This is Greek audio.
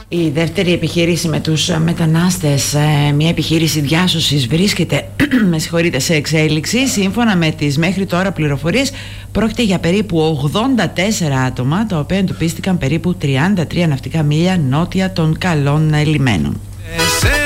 Η δεύτερη επιχείρηση με τους μετανάστες, μια επιχείρηση διάσωσης, βρίσκεται σε εξέλιξη. Σύμφωνα με τις μέχρι τώρα πληροφορίες, πρόκειται για περίπου 84 άτομα, τα οποία εντοπίστηκαν περίπου 33 ναυτικά μίλια νότια των καλών λιμένων.